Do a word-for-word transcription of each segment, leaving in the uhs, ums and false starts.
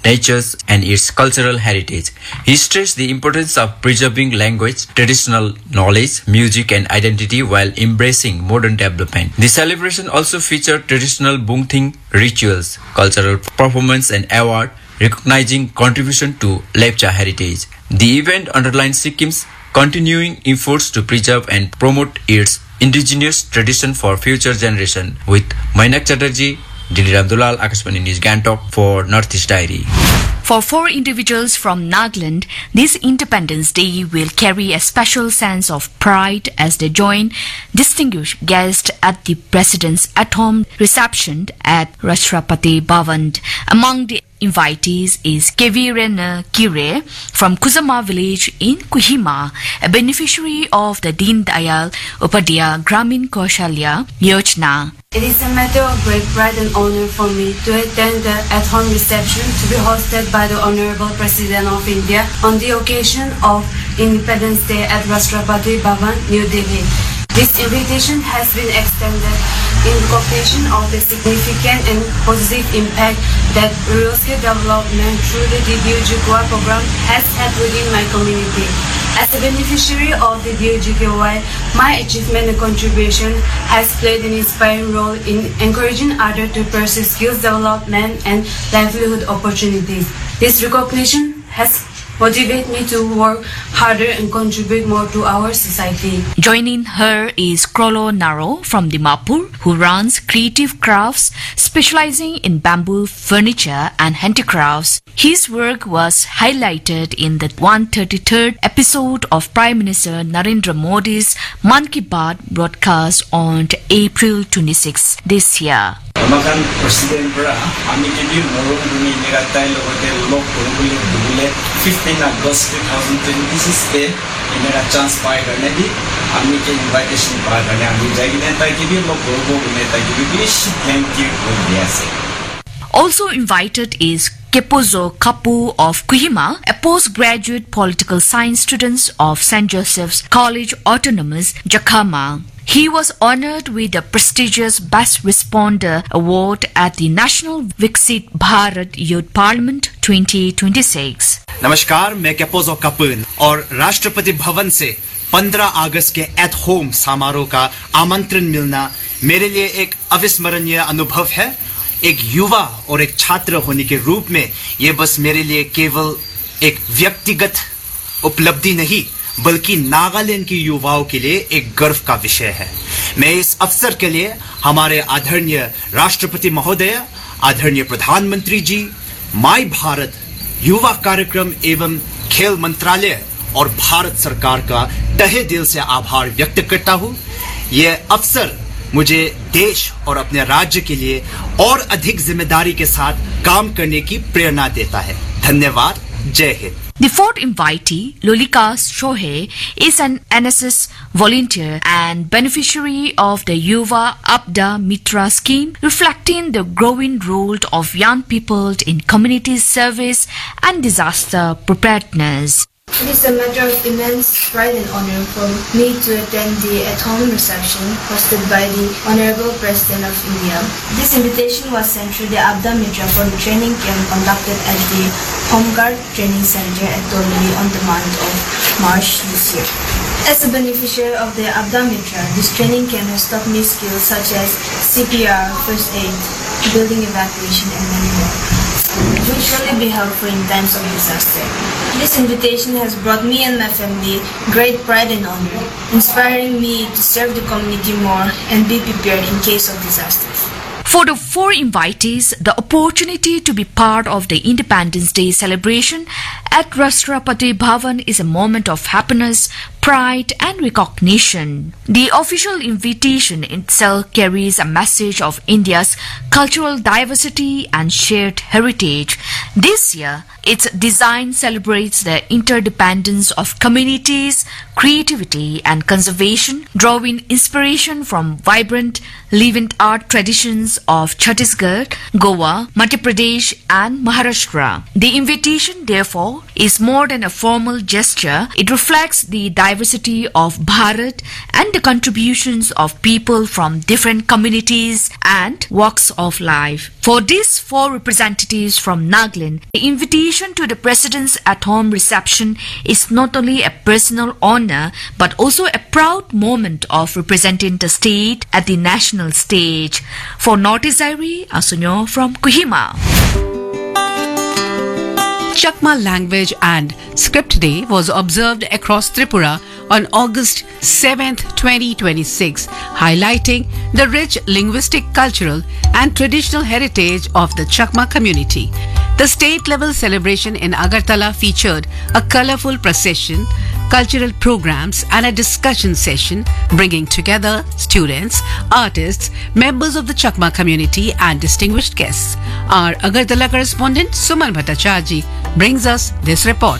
nature, and its cultural heritage. He stressed the importance of preserving language, traditional knowledge, music, and identity while embracing modern development. The celebration also featured traditional Bungthing rituals, cultural performance, and award recognizing contribution to Lepcha heritage. The event underlines Sikkim's continuing efforts to preserve and promote its indigenous tradition for future generation. With Mainak Chatterjee, Diliram Dulal, Akashvani News, Gangtok for Northeast Diary. For four individuals from Nagaland, this Independence Day will carry a special sense of pride as they join distinguished guests at the President's at-home reception at Rashtrapati Bhavan. Among the invitees is Kevirena Kire from Kuzama village in Kohima, a beneficiary of the Deen Dayal Upadhyaya Gramin Kaushalya Yojana. It is a matter of great pride and honor for me to attend the at-home reception to be hosted by the Honorable President of India on the occasion of Independence Day at Rashtrapati Bhavan, New Delhi. This invitation has been extended in recognition of the significant and positive impact that rural skill development through the D B U G K Y program has had within my community. As a beneficiary of the D B U G K Y, my achievement and contribution has played an inspiring role in encouraging others to pursue skills development and livelihood opportunities. This recognition has motivate me to work harder and contribute more to our society. Joining her is Krolo Naro from Dimapur, who runs Creative Crafts, specializing in bamboo furniture and handicrafts. His work was highlighted in the one hundred thirty-third episode of Prime Minister Narendra Modi's Man Ki Baat broadcast on April twenty-sixth this year. Makan Presiden Bra, kami kini merung dunia negatai logote lok turungulik dulu fifteenth August twenty twenty-six day ini ada chance pai karena di kami kini invitation pai karena kami jadi netai kini lok turungulik netai kini please thank you for this. Also invited is Kepozo Kapu of Kohima, a postgraduate political science student of Saint Joseph's College Autonomous, Jakama. He was honored with the prestigious Best Responder Award at the National Viksit Bharat Youth Parliament twenty twenty-six. नमस्कार, मैं केपोजो कपून और राष्ट्रपति भवन से पंद्रह अगस्त के at home समारोह का आमंत्रण मिलना मेरे लिए एक अविस्मरणीय अनुभव है। एक युवा और एक छात्र होने के रूप में यह बस मेरे लिए केवल एक व्यक्तिगत उपलब्धि नहीं बल्कि नागालैंड के युवाओं के लिए एक गर्व का विषय है। मैं इस अवसर के लिए हमारे आदरणीय राष्ट्रपति महोदय, आदरणीय प्रधानमंत्री जी, माय भारत युवा कार्यक्रम एवं खेल मंत्रालय और भारत सरकार का तहे दिल से आभार व्यक्त करता हूं। यह अवसर मुझे देश और अपने राज्य के लिए और अधिक जिम्मेदारी के साथ काम करने की प्रेरणा देता है। धन्यवाद। जय Hind. The fourth invitee, Lolika Shohe, is an N S S volunteer and beneficiary of the Yuva Abda Mitra scheme, reflecting the growing role of young people in community service and disaster preparedness. It is a matter of immense pride and honor for me to attend the at-home reception hosted by the Honorable President of India. This invitation was sent through the Abda Mitra for the training camp conducted at the Home Guard Training Center at Dolly on the month of March this year. As a beneficiary of the Abda Mitra, this training camp has taught me skills such as C P R, first aid, building evacuation, and many more, which will be helpful in times of disaster. This invitation has brought me and my family great pride and honor, inspiring me to serve the community more and be prepared in case of disasters. For the four invitees, the opportunity to be part of the Independence Day celebration at Rashtrapati Bhavan is a moment of happiness, pride and recognition. The official invitation itself carries a message of India's cultural diversity and shared heritage. This year, its design celebrates the interdependence of communities, creativity and conservation, drawing inspiration from vibrant, living art traditions of Chhattisgarh, Goa, Madhya Pradesh and Maharashtra. The invitation, therefore, is more than a formal gesture. It reflects the diversity of Bharat and the contributions of people from different communities and walks of life. For these four representatives from Nagaland, Jacqueline. The invitation to the President's at-home reception is not only a personal honor but also a proud moment of representing the state at the national stage. For Notice Diary, Asunyo from Kohima. Chakma Language and Script Day was observed across Tripura on August seventh, twenty twenty-six, highlighting the rich linguistic, cultural and traditional heritage of the Chakma community. The state-level celebration in Agartala featured a colorful procession, cultural programs and a discussion session bringing together students, artists, members of the Chakma community and distinguished guests. Our Agartala correspondent Suman Bhattacharjee brings us this report.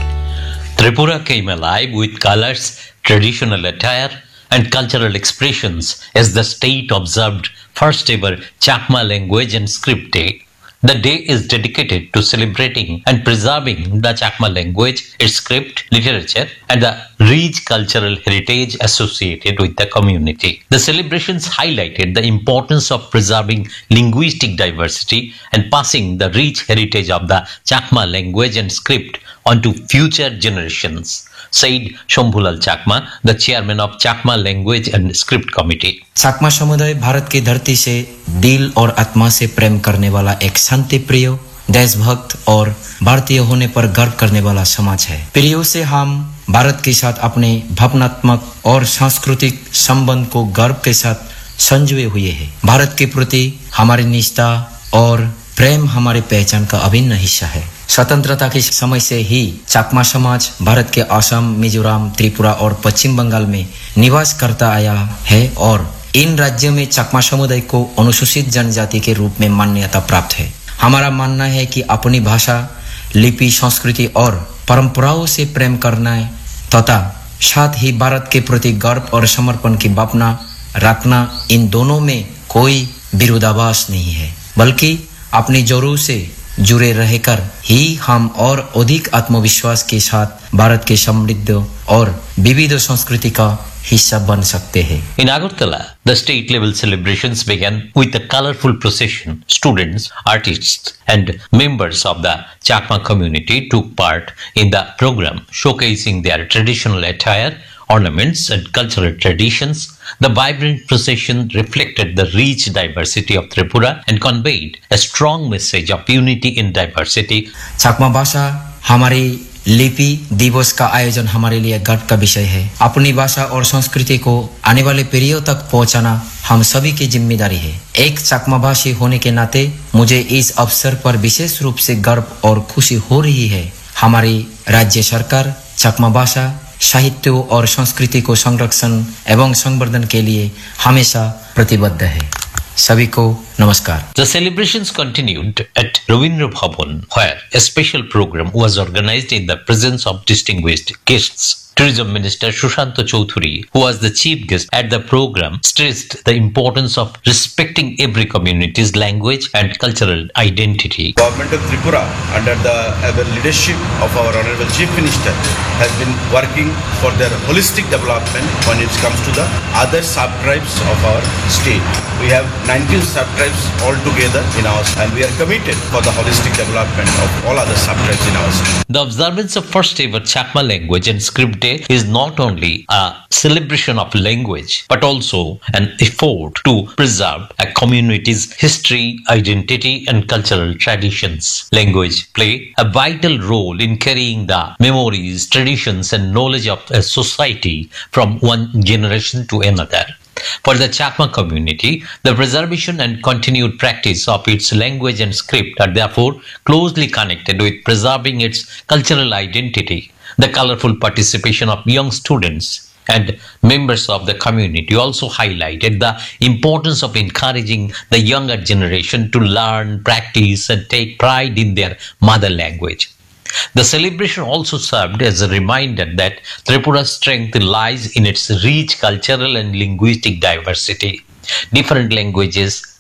Tripura came alive with colors, traditional attire and cultural expressions as the state observed first ever Chakma Language and Script Day. The day is dedicated to celebrating and preserving the Chakma language, its script, literature, and the rich cultural heritage associated with the community. The celebrations highlighted the importance of preserving linguistic diversity and passing the rich heritage of the Chakma language and script onto future generations, said Shambhulal Chakma, the chairman of Chakma Language and Script Committee. चाकमा समुदाय भारत की धरती से दिल और आत्मा से प्रेम करने वाला एक शांति प्रिय, देशभक्त और भारतीय होने पर गर्व करने वाला समाज है। प्रियो से हम भारत के साथ अपने भावनात्मक और सांस्कृतिक संबंध को गर्व के साथ संजोए हुए हैं। भारत के प्रति हमारी निष्ठा और प्रेम हमारी पहचान का अभिन्न हिस्सा है। स्वतंत्रता के समय से ही चाकमा समाज भारत के असम, मिजोरम, त्रिपुरा और पश्चिम बंगाल में निवास करता आया है और इन राज्यों में चाकमा समुदाय को अनुसूचित जनजाति के रूप में मान्यता प्राप्त है। हमारा मानना है कि अपनी भाषा, लिपि, संस्कृति और परंपराओं से प्रेम करना तथा साथ ही भारत के प्रति गर्व और समर्पण की भावना रखना, इन दोनों में कोई विरोधाभास नहीं है, बल्कि अपनी जरूरत से जुड़े रहकर ही हम और अधिक आत्मविश्वास के साथ भारत के समृद्ध और विविध संस्कृति का हिस्सा बन सकते हैं। In Agartala, the state-level celebrations began with a colorful procession. Students, artists, and members of the Chakma community took part in the program, showcasing their traditional attire, ornaments, and cultural traditions. The vibrant procession reflected the rich diversity of Tripura and conveyed a strong message of unity in diversity. चाकमा भाषा हमारी लिपि दिवस का आयोजन हमारे लिए गर्व का विषय है। अपनी भाषा और संस्कृति को आने वाले पीढ़ियों तक पहुंचाना हम सभी की जिम्मेदारी है। एक चाकमा भाषी होने के नाते मुझे इस अवसर पर विशेष रूप से गर्व और खुशी हो रही है। हमारी राज्य सरकार चाकमा भाषा, साहित्य और संस्कृति को संरक्षण एवं संवर्धन के लिए हमेशा प्रतिबद्ध है। सभी को नमस्कार। The celebrations continued at Ravindra Bhavan, where a special program was organized in the presence of distinguished guests. Tourism Minister Sushant Choudhury, who was the chief guest at the program, stressed the importance of respecting every community's language and cultural identity. Government of Tripura, under the able leadership of our Honorable Chief Minister, has been working for their holistic development when it comes to the other sub-tribes of our state. We have nineteen sub-tribes all together in our state, and we are committed for the holistic development of all other sub-tribes in our state. The observance of first ever Chakma language and script day is not only a celebration of language, but also an effort to preserve a community's history, identity, and cultural traditions. Language play a vital role in carrying the memories, traditions, and knowledge of a society from one generation to another. For the Chakma community, the preservation and continued practice of its language and script are therefore closely connected with preserving its cultural identity. The colorful participation of young students and members of the community also highlighted the importance of encouraging the younger generation to learn, practice, and take pride in their mother language. The celebration also served as a reminder that Tripura's strength lies in its rich cultural and linguistic diversity. Different languages,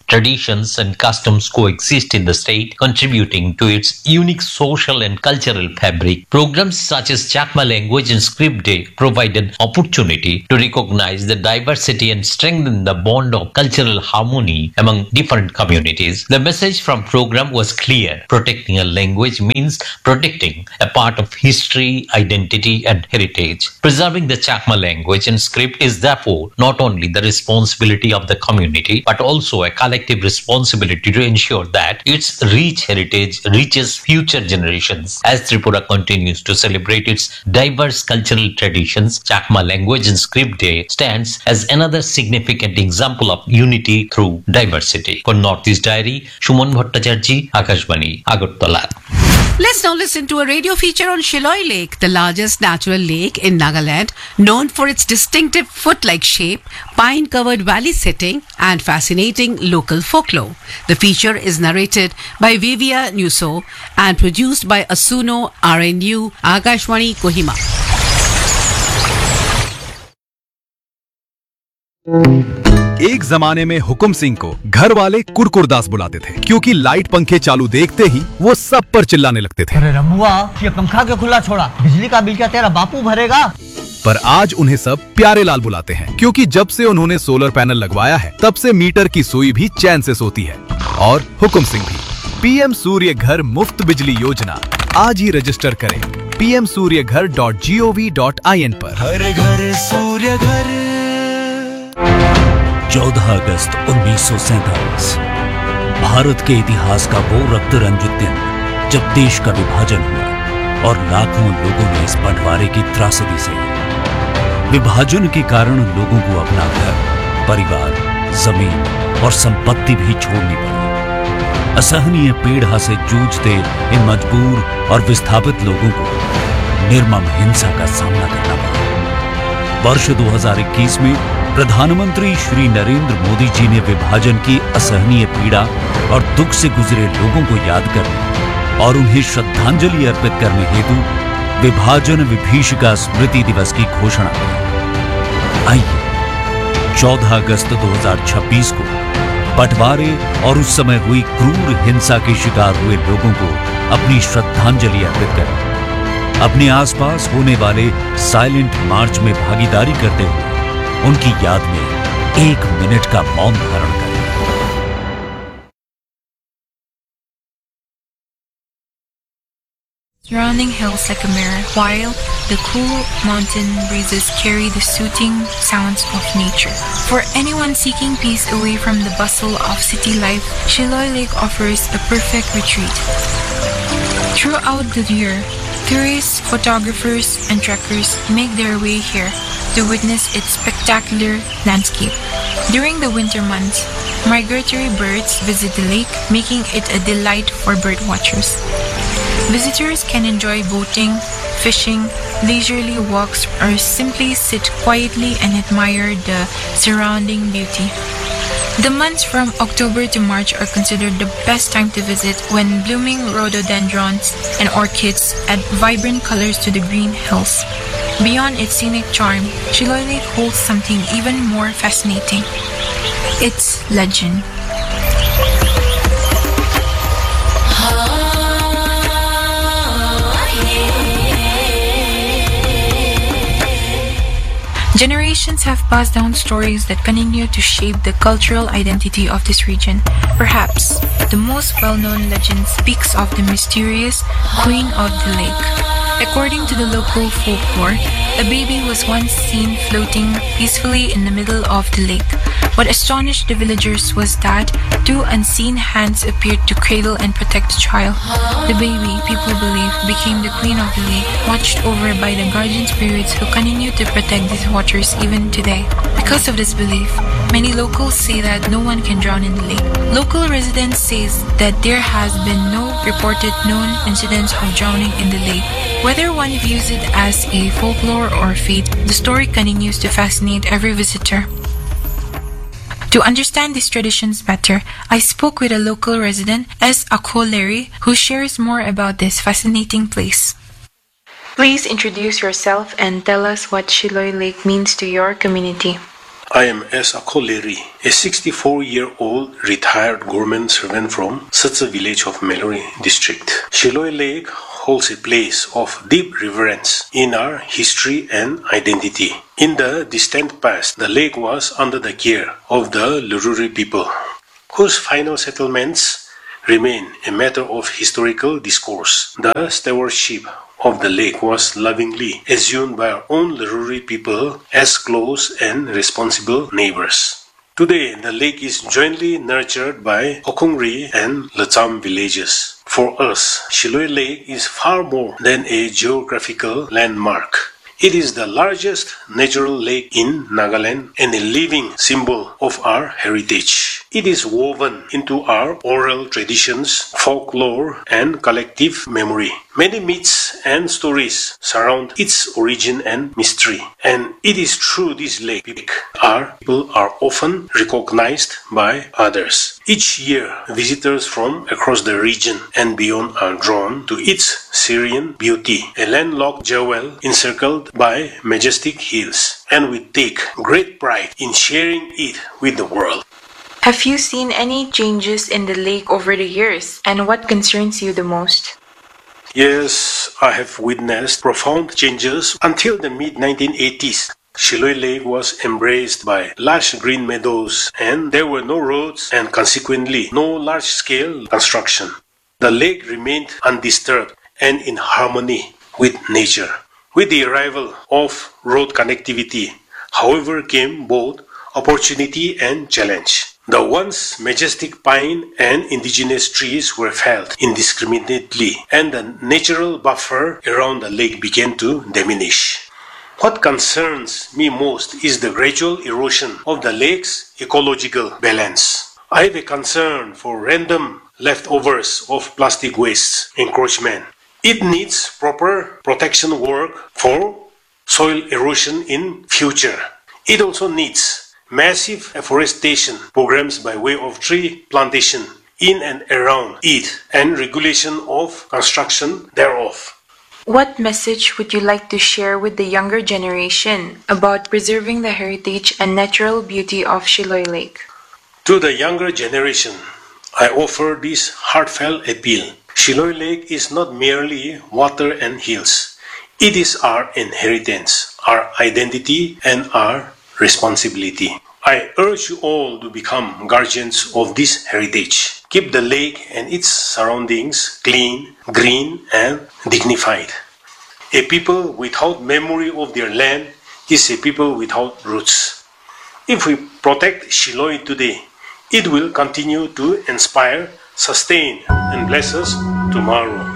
traditions and customs coexist in the state, contributing to its unique social and cultural fabric. Programs such as Chakma Language and Script Day provide an opportunity to recognize the diversity and strengthen the bond of cultural harmony among different communities. The message from program was clear. Protecting a language means protecting a part of history, identity, and heritage. Preserving the Chakma language and script is therefore not only the responsibility of the community, but also a collective responsibility to ensure that its rich heritage reaches future generations. As Tripura continues to celebrate its diverse cultural traditions, Chakma Language and Script Day stands as another significant example of unity through diversity. For Northeast Diary, Shumon Bhattacharjee, Akashbani, Agartala. Let's now listen to a radio feature on Shiloi Lake, the largest natural lake in Nagaland, known for its distinctive foot-like shape, pine-covered valley setting, and fascinating local folklore. The feature is narrated by Vivia Nuso and produced by Asuno R N U, Akashwani, Kohima. एक जमाने में हुकुम सिंह को घर वाले कुरकुरदास बुलाते थे, क्योंकि light पंखे चालू देखते ही वो सब पर चिल्लाने लगते थे। अरे रमुआ, ये पंखा क्यों खुला छोड़ा? बिजली का बिल क्या तेरा बापू भरेगा? पर आज उन्हें सब प्यारे लाल बुलाते हैं, क्योंकि जब से उन्होंने सोलर पैनल लगवाया है, तब से मीटर की सुई भी चैन से सोती है। और हुकुम सिंह भी। पीएम सूर्य घर मुफ्त बिजली योजना आज ही रजिस्टर करें पी एम सूर्य घर dot G O V dot I N पर। हर घर सूर्य घर। चौदह अगस्त उन्नीस सौ सैतालीस भारत के इतिहास का वो रक्त रंजित दिन जब देश का विभाजन हुआ और लाखों लोगों ने इस बंटवारे की त्रासदी से विभाजन के कारण लोगों को अपना घर, परिवार, जमीन और संपत्ति भी छोड़नी पड़ी। असहनीय पीड़ा से जूझते इन मजबूर और विस्थापित लोगों को निर्मम हिंसा का सामना करना पड़ा। वर्ष दो हज़ार इक्कीस में प्रधानमंत्री श्री नरेंद्र मोदी जी ने विभाजन की असहनीय पीड़ा और दुख से गुजरे लोगों को याद करने और उन्हें श्रद्धांजलि अर्पित करने हेतु विभाजन विभीषिका स्मृति दिवस की घोषणा की। आइए चौदह अगस्त दो हज़ार छब्बीस को बंटवारे और उस समय हुई क्रूर हिंसा के शिकार हुए लोगों को अपनी श्रद्धांजलि अर्पित करें। अपने आसपास होने वाले साइलेंट मार्च में भागीदारी करते हुए उनकी याद में एक मिनट का मौन धारण करें। Surrounding hills like a mirror, while the cool mountain breezes carry the soothing sounds of nature. For anyone seeking peace away from the bustle of city life, Shiloi Lake offers a perfect retreat. Throughout the year, tourists, photographers, and trekkers make their way here to witness its spectacular landscape. During the winter months, migratory birds visit the lake, making it a delight for bird watchers. Visitors can enjoy boating, fishing, leisurely walks, or simply sit quietly and admire the surrounding beauty. The months from October to March are considered the best time to visit, when blooming rhododendrons and orchids add vibrant colors to the green hills. Beyond its scenic charm, Shiloi Lake holds something even more fascinating: its legend. Generations have passed down stories that continue to shape the cultural identity of this region. Perhaps the most well-known legend speaks of the mysterious Queen of the Lake. According to the local folklore, a baby was once seen floating peacefully in the middle of the lake. What astonished the villagers was that two unseen hands appeared to cradle and protect the child. The baby, people believe, became the queen of the lake, watched over by the guardian spirits who continue to protect these waters even today. Because of this belief, many locals say that no one can drown in the lake. Local residents say that there has been no reported known incidents of drowning in the lake. Whether one views it as a folklore or fate, the story continues to fascinate every visitor. To understand these traditions better, I spoke with a local resident, S. Akho Larry, who shares more about this fascinating place. Please introduce yourself and tell us what Shiloi Lake means to your community. I am S. Akholeri, a sixty-four-year-old retired government servant from Satsa village of Melori district. Shiloi Lake holds a place of deep reverence in our history and identity. In the distant past, the lake was under the care of the Lururi people, whose final settlements remain a matter of historical discourse. The stewardship of the lake was lovingly assumed by our own Lururi people as close and responsible neighbors. Today, the lake is jointly nurtured by Okungri and Lacham villages. For us, Shiloi Lake is far more than a geographical landmark. It is the largest natural lake in Nagaland and a living symbol of our heritage. It is woven into our oral traditions, folklore, and collective memory. Many myths and stories surround its origin and mystery, and it is through this lake our people are often recognized by others. Each year, visitors from across the region and beyond are drawn to its serene beauty, a landlocked jewel encircled by majestic hills, and we take great pride in sharing it with the world. Have you seen any changes in the lake over the years, and what concerns you the most? Yes, I have witnessed profound changes until the mid nineteen eighties. Shiloi Lake was embraced by lush green meadows, and there were no roads and consequently no large-scale construction. The lake remained undisturbed and in harmony with nature. With the arrival of road connectivity, however, came both opportunity and challenge. The once majestic pine and indigenous trees were felled indiscriminately, and the natural buffer around the lake began to diminish. What concerns me most is the gradual erosion of the lake's ecological balance. I have a concern for random leftovers of plastic waste encroachment. It needs proper protection work for soil erosion in future. It also needs massive afforestation programs by way of tree plantation in and around it and regulation of construction thereof. What message would you like to share with the younger generation about preserving the heritage and natural beauty of Shiloi Lake? To the younger generation, I offer this heartfelt appeal. Shiloi Lake is not merely water and hills. It is our inheritance, our identity, and our responsibility. I urge you all to become guardians of this heritage. Keep the lake and its surroundings clean, green, and dignified. A people without memory of their land is a people without roots. If we protect Shiloi today, it will continue to inspire, sustain, and bless us tomorrow.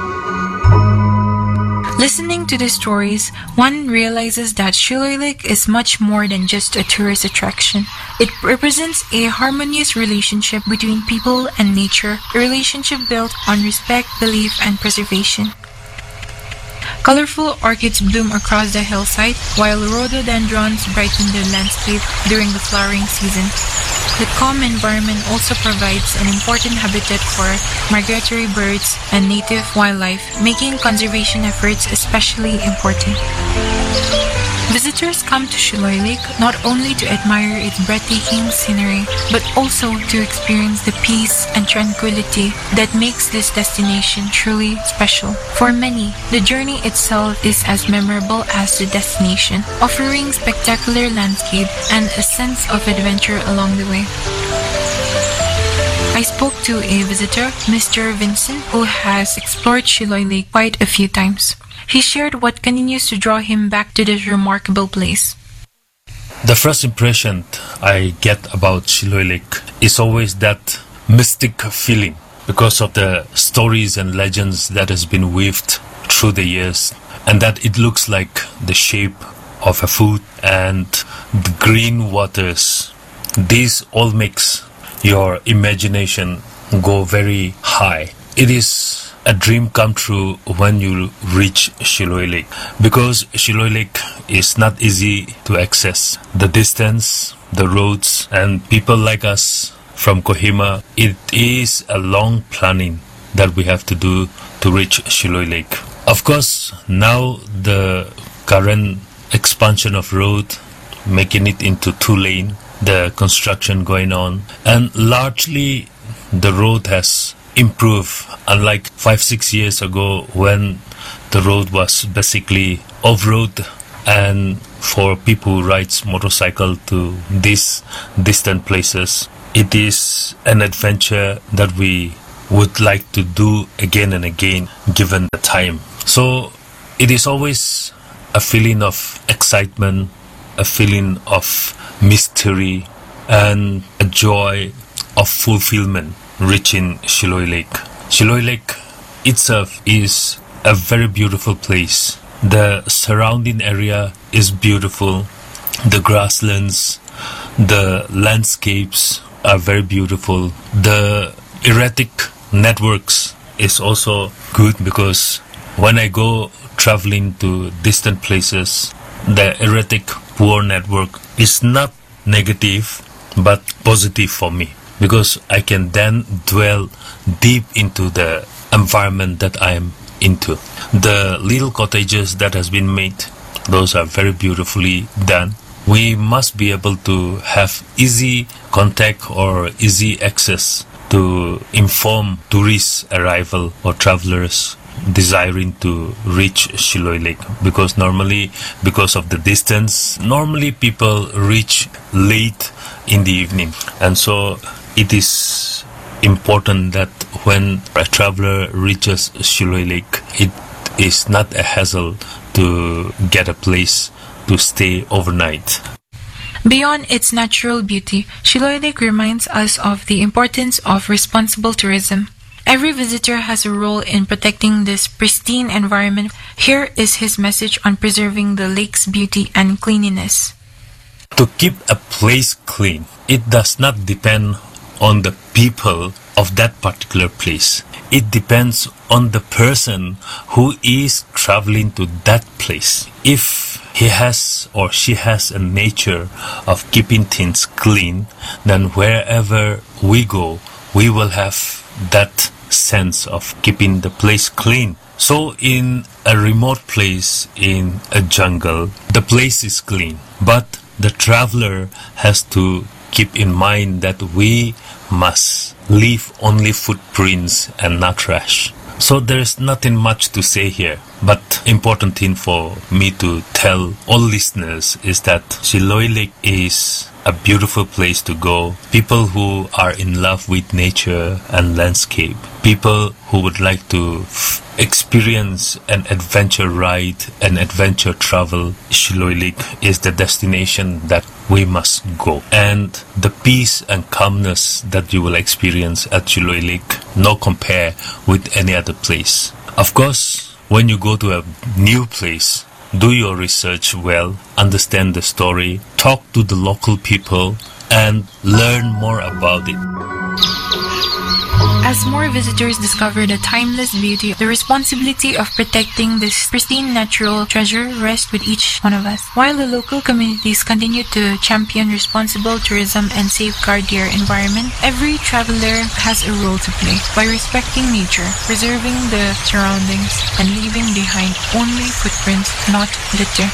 Listening to the stories, one realizes that Shiloi Lake is much more than just a tourist attraction. It represents a harmonious relationship between people and nature, a relationship built on respect, belief, and preservation. Colorful orchids bloom across the hillside, while rhododendrons brighten the landscape during the flowering season. The calm environment also provides an important habitat for migratory birds and native wildlife, making conservation efforts especially important. Visitors come to Shiloi Lake not only to admire its breathtaking scenery, but also to experience the peace and tranquility that makes this destination truly special. For many, the journey itself is as memorable as the destination, offering spectacular landscape and a sense of adventure along the way. I spoke to a visitor, Mister Vincent, who has explored Shiloi Lake quite a few times. He shared what continues to draw him back to this remarkable place. The first impression I get about Shiloi Lake is always that mystic feeling because of the stories and legends that has been weaved through the years, and that it looks like the shape of a foot and the green waters. This all makes your imagination go very high. It is a dream come true when you reach Shiloi Lake, because Shiloi Lake is not easy to access. The distance, the roads, and people like us from Kohima, it is a long planning that we have to do to reach Shiloi Lake. Of course, now the current expansion of road making it into two lane, the construction going on, and largely the road has improved, unlike five, six years ago when the road was basically off-road, and for people who ride motorcycle to these distant places, it is an adventure that we would like to do again and again given the time. So it is always a feeling of excitement, a feeling of mystery, and a joy of fulfillment reaching Chiloe Lake. Chiloe Lake itself is a very beautiful place. The surrounding area is beautiful. The grasslands, the landscapes are very beautiful. The erratic networks is also good because when I go traveling to distant places, the erratic poor network is not negative but positive for me, because I can then dwell deep into the environment that I am into. The little cottages that has been made, those are very beautifully done. We must be able to have easy contact or easy access to inform tourist arrival or travelers desiring to reach Chiloe Lake, because normally, because of the distance, normally people reach late in the evening, and so it is important that when a traveler reaches Chiloe Lake, it is not a hassle to get a place to stay overnight. Beyond its natural beauty, Chiloe Lake reminds us of the importance of responsible tourism. Every visitor has a role in protecting this pristine environment. Here is his message on preserving the lake's beauty and cleanliness. To keep a place clean, it does not depend on the people of that particular place. It depends on the person who is traveling to that place. If he has or she has a nature of keeping things clean, then wherever we go, we will have that sense of keeping the place clean. So in a remote place, in a jungle, the place is clean, but the traveler has to keep in mind that we must leave only footprints and not trash. So there's nothing much to say here, but important thing for me to tell all listeners is that Chiloe Lake is a beautiful place to go. People who are in love with nature and landscape, people who would like to f- experience an adventure ride, an adventure travel, Chiloe Lake is the destination that we must go. And the peace and calmness that you will experience at Chiloe Lake, no compare with any other place. Of course, when you go to a new place, do your research well, understand the story, talk to the local people, and learn more about it. As more visitors discover the timeless beauty, the responsibility of protecting this pristine natural treasure rests with each one of us. While the local communities continue to champion responsible tourism and safeguard their environment, every traveler has a role to play by respecting nature, preserving the surroundings, and leaving behind only footprints, not litter.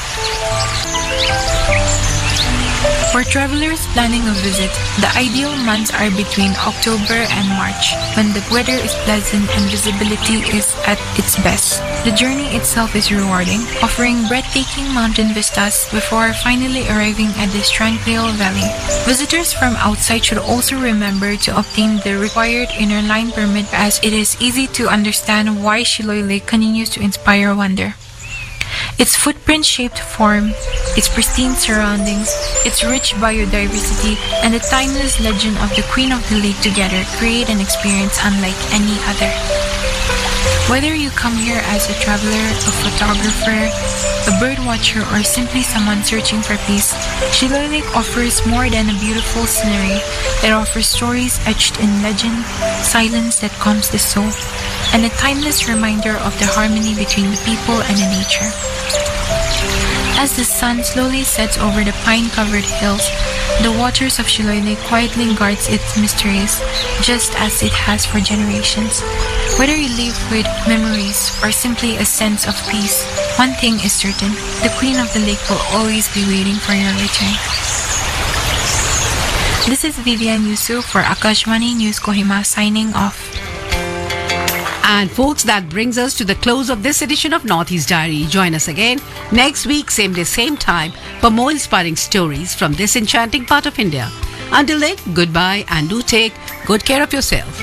For travelers planning a visit, the ideal months are between October and March, when the weather is pleasant and visibility is at its best. The journey itself is rewarding, offering breathtaking mountain vistas before finally arriving at this tranquil valley. Visitors from outside should also remember to obtain the required inner line permit, as it is easy to understand why Chiloe Lake continues to inspire wonder. Its footprint-shaped form, its pristine surroundings, its rich biodiversity, and the timeless legend of the Queen of the Lake together create an experience unlike any other. Whether you come here as a traveler, a photographer, a birdwatcher, or simply someone searching for peace, Chiloe Lake offers more than a beautiful scenery. It offers stories etched in legend, silence that calms the soul, and a timeless reminder of the harmony between the people and the nature. As the sun slowly sets over the pine-covered hills, the waters of Chiloe Lake quietly guards its mysteries, just as it has for generations. Whether you live with memories or simply a sense of peace, one thing is certain, the Queen of the Lake will always be waiting for your return. This is Vivian Yusuf for Akashvani News Kohima signing off. And folks, that brings us to the close of this edition of Northeast Diary. Join us again next week, same day, same time, for more inspiring stories from this enchanting part of India. Until then, goodbye and do take good care of yourself.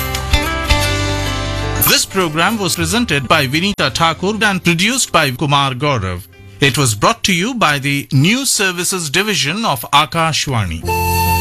This program was presented by Vinita Thakur and produced by Kumar Gaurav. It was brought to you by the News Services Division of Akashvani.